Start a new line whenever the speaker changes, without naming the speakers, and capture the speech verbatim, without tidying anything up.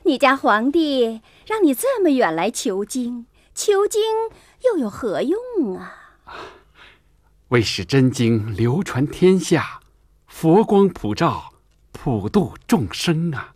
你家皇帝让你这么远来求经，求经又有何用啊？
为使真经流传天下，佛光普照，普度众生啊！